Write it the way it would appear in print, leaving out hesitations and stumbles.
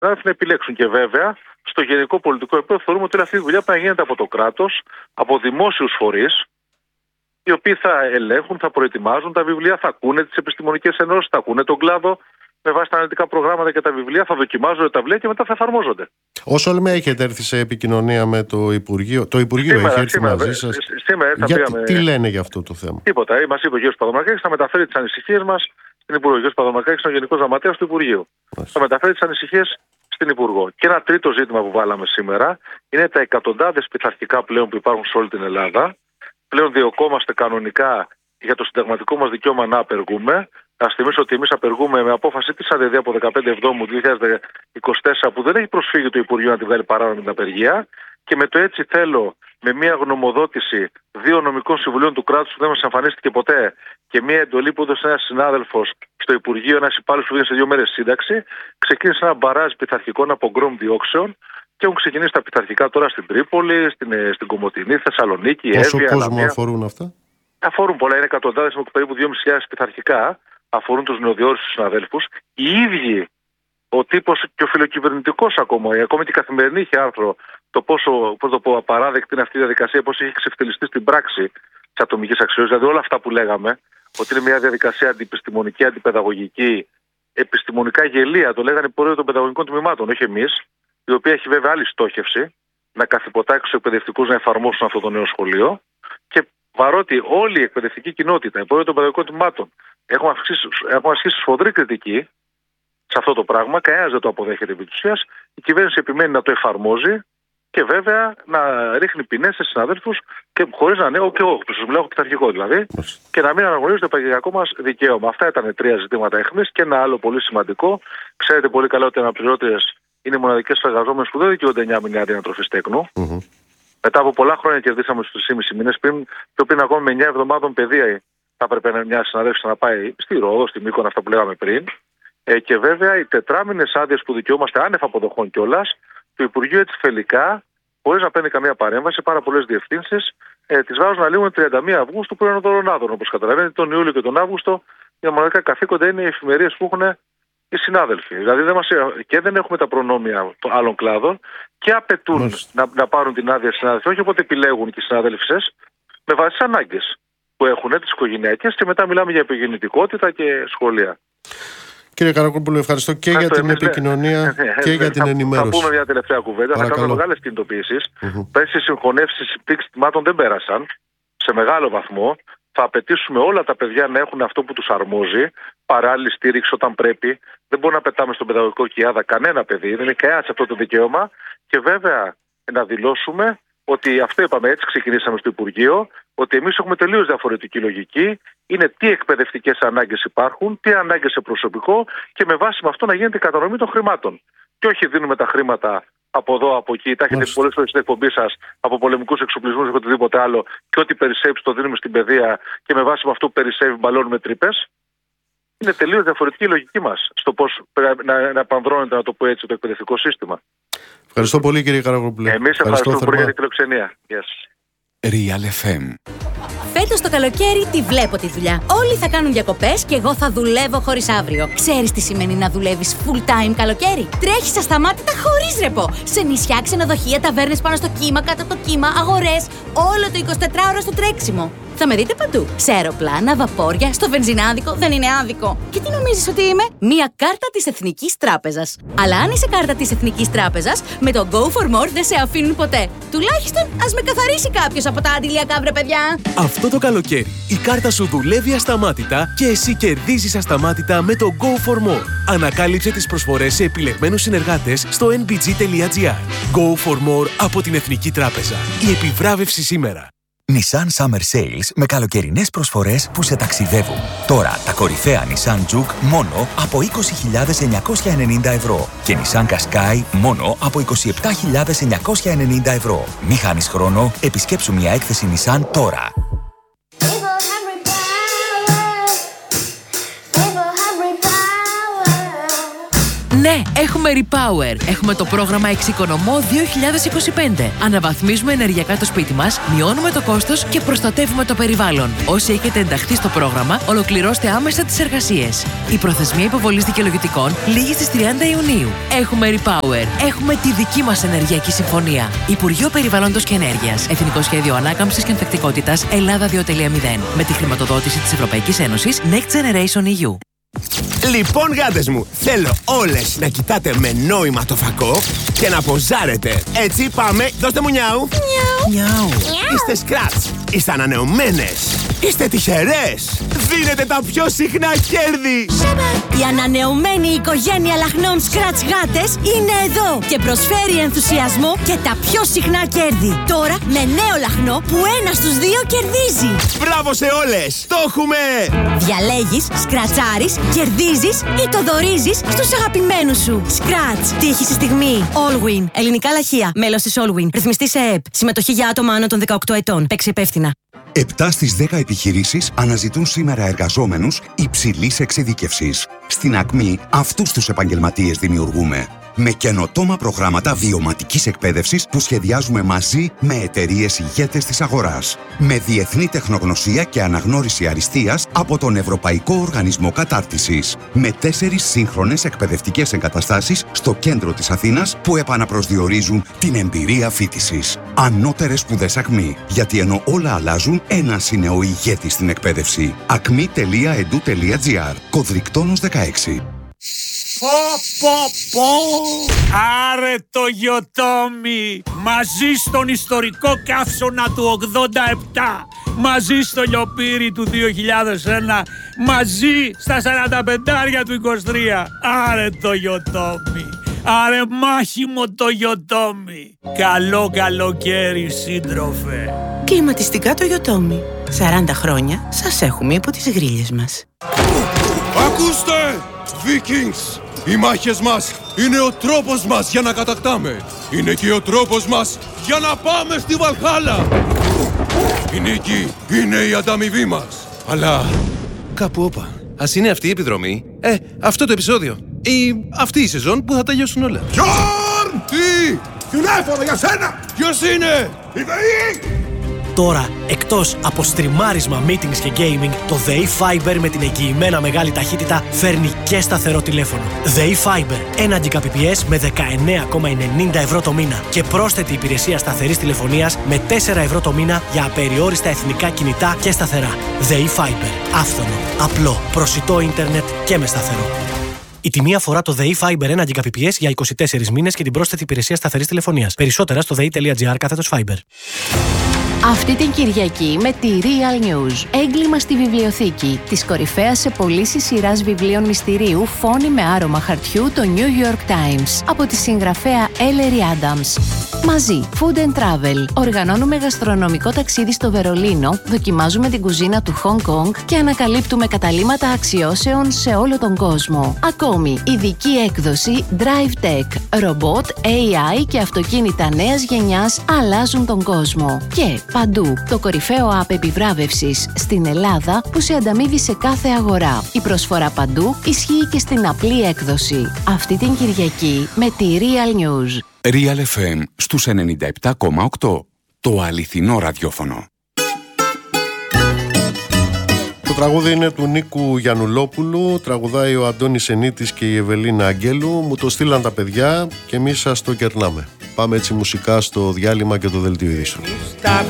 να επιλέξουν. Και βέβαια, στο γενικό πολιτικό επίπεδο θεωρούμε ότι όλη αυτή η δουλειά πρέπει να γίνεται από το κράτος, από δημόσιους φορείς, οι οποίοι θα ελέγχουν, θα προετοιμάζουν τα βιβλία, θα ακούνε τις επιστημονικές ενώσεις, θα ακούνε τον κλάδο με βάση τα αναλυτικά προγράμματα και τα βιβλία, θα δοκιμάζουν τα βιβλία και μετά θα εφαρμόζονται. Όσο Όλμε έχετε έρθει σε επικοινωνία με το Υπουργείο, το Υπουργείο έχει έρθει μαζί σας. Τι λένε για αυτό το θέμα? Τίποτα. Μας είπε ο κ. Παδομαρκάκης θα μεταφέρει τις ανησυχίες μας στην Υπουργό. Ο κ. Παδομαρκάκης είναι ο Γενικός Γραμματέας του Υπουργείου. Θα μεταφέρει τις ανησυχίες στην Υπουργό. Και ένα τρίτο ζήτημα που βάλαμε σήμερα είναι τα εκατοντάδες πειθαρχικά πλέον που υπάρχουν σε όλη την Ελλάδα. Πλέον διωκόμαστε κανονικά για το συνταγματικό μας δικαίωμα να απεργούμε. Να θυμίσω ότι εμείς απεργούμε με απόφαση της ΑΔΔ από 15 Εβδόμου 2024 που δεν έχει προσφύγει το Υπουργείο να τη βγάλει παράνομη την απεργία. Και με το έτσι θέλω, με μια γνωμοδότηση 2 νομικών συμβουλίων του κράτους που δεν μας εμφανίστηκε ποτέ και μια εντολή που έδωσε ένας συνάδελφος στο Υπουργείο, ένας υπάλληλος που βγήκε σε 2 μέρες σύνταξη, ξεκίνησε ένα μπαράζ πειθαρχικών απογκρόμ διώξεων και έχουν ξεκινήσει τα πειθαρχικά τώρα στην Τρίπολη, στην Κομοτηνή, Θεσσαλονίκη, Εύβοια. Πόσο κόσμο αφορούν αυτά? Αφορούν πολλά, είναι εκατοντάδες, περίπου 2.500 πειθαρχικά. Αφορούν τους νεοδιόριστους συναδέλφους. Οι ίδιοι, ο τύπος και ο φιλοκυβερνητικός ακόμη και η Καθημερινή είχε άρθρο το πόσο απαράδεκτη είναι αυτή η διαδικασία, πώς έχει ξεφτυλιστεί στην πράξη της ατομικής αξιώσης. Δηλαδή όλα αυτά που λέγαμε, ότι είναι μια διαδικασία αντιεπιστημονική, αντιπαιδαγωγική, επιστημονικά γελία, το λέγανε οι πορεία των παιδαγωγικών τμήματων, όχι εμείς, η οποία έχει βέβαια άλλη στόχευση, να καθυποτάξει τους εκπαιδευτικούς να εφαρμόσουν αυτό το νέο σχολείο. Και παρότι όλη η εκπαιδευτική κοινότητα, η πορεία των παιδαγωγικών τμήματων, έχουμε ασκήσει σφοδρή κριτική σε αυτό το πράγμα, κανένας δεν το αποδέχεται επί της ουσίας. Η κυβέρνηση επιμένει να το εφαρμόζει και βέβαια να ρίχνει ποινές σε συναδέλφους και χωρίς να είναι, και εγώ μιλάω πειθαρχικό δηλαδή, και να μην αναγνωρίζει το επαγγελματικό μας δικαίωμα. Αυτά ήταν 3 ζητήματα εχμής και ένα άλλο πολύ σημαντικό. Ξέρετε πολύ καλά ότι οι αναπληρώτριες είναι οι μοναδικές εργαζόμενες που δεν δικαιούνται 9 μηνιαία διατροφής τέκνου. Μετά από πολλά χρόνια κερδίσαμε στους 3,5 μήνες πριν ακόμα με 9 εβδομάδων παιδεία. Θα έπρεπε μια συναδέλφισσα να πάει στη Ρόδο, στη Μύκονο, αυτά που λέγαμε πριν. Και βέβαια οι 4μηνες άδειες που δικαιούμαστε άνευ αποδοχών κιόλας, το Υπουργείο έτσι θελικά, χωρίς να παίρνει καμία παρέμβαση, πάρα πολλές διευθύνσεις, τις βάζουν να λήγουν 31 Αυγούστου που είναι ο Δωρονάδων. Όπως καταλαβαίνετε, τον Ιούλιο και τον Αύγουστο, οι μοναδικά καθήκοντα είναι οι εφημερίες που έχουν οι συνάδελφοι. Δηλαδή δεν έχουμε τα προνόμια των άλλων κλάδων και απαιτούν να πάρουν την άδεια συνάδελφοι, όχι όποτε επιλέγουν και οι συνάδελφες, με βάση τις ανάγκες που έχουν, τις οικογενειακές, και μετά μιλάμε για επιγεννητικότητα και σχολεία. Κύριε Καρακόπουλο, ευχαριστώ και για την επικοινωνία και για την ενημέρωση. Θα πούμε μια τελευταία κουβέντα. Θα κάνουμε μεγάλες κινητοποιήσεις. Πέρσι οι συγχωνεύσεις πήξης τμήματων δεν πέρασαν σε μεγάλο βαθμό. Θα απαιτήσουμε όλα τα παιδιά να έχουν αυτό που τους αρμόζει, παράλληλη στήριξη όταν πρέπει. Δεν μπορούμε να πετάμε στον παιδαγωγικό κοιάδα κανένα παιδί, δεν είναι κανένα αυτό το δικαίωμα. Και βέβαια να δηλώσουμε ότι αυτό είπαμε, έτσι ξεκινήσαμε στο Υπουργείο, ότι εμείς έχουμε τελείως διαφορετική λογική. Είναι τι εκπαιδευτικές ανάγκες υπάρχουν, τι ανάγκες σε προσωπικό και με βάση με αυτό να γίνεται η κατανομή των χρημάτων. Και όχι δίνουμε τα χρήματα από εδώ, από εκεί. Τα έχετε πολλές φορές στην εκπομπή σας από πολεμικούς εξοπλισμούς ή οτιδήποτε άλλο. Και ό,τι περισσεύει το δίνουμε στην παιδεία και με βάση με αυτό που περισσεύει μπαλώνουμε τρύπες. Είναι τελείως διαφορετική η λογική μας στο πώς να επανδρώνεται, να το πω έτσι, το εκπαιδευτικό σύστημα. Ευχαριστώ πολύ, κύριε Καρακόπουλε. Εμείς ευχαριστούμε πολύ για την φιλοξενία. Real FM. Φέτος το καλοκαίρι τη βλέπω τη δουλειά. Όλοι θα κάνουν διακοπές και εγώ θα δουλεύω χωρίς αύριο. Ξέρεις τι σημαίνει να δουλεύεις full time καλοκαίρι? Τρέχεις ασταμάτητα χωρίς ρεπό. Σε νησιά, ξενοδοχεία, ταβέρνες πάνω στο κύμα, κάτω από το κύμα, αγορές. Όλο το 24ωρο στο τρέξιμο. Θα με δείτε παντού. Σε αεροπλάνα, βαπόρια, στο βενζινάδικο, δεν είναι άδικο. Και τι νομίζεις ότι είμαι? Μία κάρτα της Εθνικής Τράπεζας. Αλλά αν είσαι κάρτα της Εθνικής Τράπεζας, με το Go for More δεν σε αφήνουν ποτέ. Τουλάχιστον ας με καθαρίσει κάποιος από τα αντιλιακά, βρε παιδιά. Αυτό το καλοκαίρι η κάρτα σου δουλεύει ασταμάτητα και εσύ κερδίζεις ασταμάτητα με το Go for More. Ανακάλυψε τις προσφορές σε επιλεγμένους συνεργάτες στο nbg.gr. Go for More από την Εθνική Τράπεζα. Η επιβράβευση σήμερα. Nissan Summer Sales με καλοκαιρινές προσφορές που σε ταξιδεύουν. Τώρα τα κορυφαία Nissan Juke μόνο από 20.990 ευρώ και Nissan Qashqai μόνο από 27.990 ευρώ. Μη χάνεις χρόνο, επισκέψου μια έκθεση Nissan τώρα. Ναι, έχουμε Repower. Έχουμε το πρόγραμμα Εξοικονομώ 2025. Αναβαθμίζουμε ενεργειακά το σπίτι μας, μειώνουμε το κόστος και προστατεύουμε το περιβάλλον. Όσοι έχετε ενταχθεί στο πρόγραμμα, ολοκληρώστε άμεσα τις εργασίες. Η προθεσμία υποβολής δικαιολογητικών λήγει στις 30 Ιουνίου. Έχουμε Repower. Έχουμε τη δική μας ενεργειακή συμφωνία. Υπουργείο Περιβάλλοντος και Ενέργειας. Εθνικό Σχέδιο Ανάκαμψης και Ανθεκτικότητας Ελλάδα 2.0. Με τη χρηματοδότηση της Ευρωπαϊκής Ένωσης Next Generation EU. Λοιπόν, γάτες μου, θέλω όλες να κοιτάτε με νόημα το φακό και να ποζάρετε. Έτσι, πάμε. Δώστε μου νιάου. Νιάου. Είστε scratch. Είστε ανανεωμένες. Είστε τυχερές. Δίνετε τα πιο συχνά κέρδη. Η ανανεωμένη οικογένεια λαχνών Scratch γάτες είναι εδώ και προσφέρει ενθουσιασμό και τα πιο συχνά κέρδη. Τώρα με νέο λαχνό που 1 στους 2 κερδίζει. Μπράβο σε όλες. Το έχουμε. Διαλέγεις, σκρατσάρεις, κερδίζεις ή το δωρίζεις στους αγαπημένους σου. Scratch. Τύχη στη στιγμή. Allwin. Ελληνικά λαχεία. Μέλος της Allwin. Ρυθμιστή σε ΕΕΠ. Συμμετοχή για άτομα άνω των 18 ετών. Παίξε υπεύθυνα. 7 στις 10 επιχειρήσεις αναζητούν σήμερα εργαζόμενους υψηλής εξειδίκευσης. Στην Ακμή αυτούς τους επαγγελματίες δημιουργούμε. Με καινοτόμα προγράμματα βιωματικής εκπαίδευσης που σχεδιάζουμε μαζί με εταιρείες ηγέτες της αγοράς. Με διεθνή τεχνογνωσία και αναγνώριση αριστείας από τον Ευρωπαϊκό Οργανισμό Κατάρτισης. Με 4 σύγχρονες εκπαιδευτικές εγκαταστάσεις στο κέντρο της Αθήνας που επαναπροσδιορίζουν την εμπειρία φοιτησης. Ανώτερες σπουδές Ακμή. Γιατί ενώ όλα αλλάζουν, ένας είναι ο ηγέτης στην εκπαίδευση. acmi.edu.gr. Κωδρικτόνος 16. Άρε το Γιοτόμι, μαζί στον ιστορικό καύσωνα του 87, μαζί στο λιοπύρι του 2001, μαζί στα 45 του 23. Άρε το Γιοτόμι, άρε μάχημο το Γιοτόμι. Καλό καλοκαίρι, σύντροφε. Κλιματιστικά το Γιοτόμι. 40 χρόνια σας έχουμε υπό τις γρίλες μας. Ακούστε, Vikings! Οι μάχες μας είναι ο τρόπος μας για να κατακτάμε. Είναι και ο τρόπος μας για να πάμε στη Βαλχάλα. Η νίκη είναι η ανταμοιβή μας. Αλλά κάπου όπα. Ας είναι αυτή η επιδρομή. Αυτό το επεισόδιο. Ή αυτή η σεζόν που θα τελειώσουν όλα. Γιόρν! Τι! Τηλέφωνο για σένα! Ποιος είναι? Η ΔΕΗ! Τώρα, εκτός από στριμάρισμα, meetings και gaming, το ΔΕΗ Fiber με την εγγυημένα μεγάλη ταχύτητα φέρνει και σταθερό τηλέφωνο. ΔΕΗ Fiber, 1 Gbps με 19,90 ευρώ το μήνα και πρόσθετη υπηρεσία σταθερής τηλεφωνίας με 4 ευρώ το μήνα για απεριόριστα εθνικά κινητά και σταθερά. ΔΕΗ Fiber, άφθονο, απλό, προσιτό ίντερνετ και με σταθερό. Η τιμή αφορά το ΔΕΗ Fiber 1 Gbps για 24 μήνες και την πρόσθετη υπηρεσία σταθερής τηλεφωνίας. Περισσότερα στο dei.gr/Fiber. Αυτή την Κυριακή με τη Real News. Έγκλημα στη βιβλιοθήκη. Της κορυφαίας σε πωλήσεις σειράς βιβλίων μυστηρίου Φόνοι με άρωμα χαρτιού, το New York Times. Από τη συγγραφέα Ellery Adams. Μαζί, Food and Travel. Οργανώνουμε γαστρονομικό ταξίδι στο Βερολίνο, δοκιμάζουμε την κουζίνα του Hong Kong και ανακαλύπτουμε καταλύματα αξιώσεων σε όλο τον κόσμο. Ακόμη, ειδική έκδοση Drive Tech. Ρομπότ, AI και αυτοκίνητα νέας γενιάς αλλάζουν τον κόσμο. Και παντού, το κορυφαίο app επιβράβευσης στην Ελλάδα που σε ανταμείβει σε κάθε αγορά. Η προσφορά παντού ισχύει και στην απλή έκδοση. Αυτή την Κυριακή με τη Real News. Real FM στους 97,8. Το αληθινό ραδιόφωνο. Το τραγούδι είναι του Νίκου Γιαννουλόπουλου, τραγουδάει ο Αντώνης Ενίτης και η Ευελίνα Αγγέλου. Μου το στείλαν τα παιδιά και εμείς σας το κερνάμε. Πάμε έτσι μουσικά στο διάλειμμα και το δελτίο ειδήσεων. Stop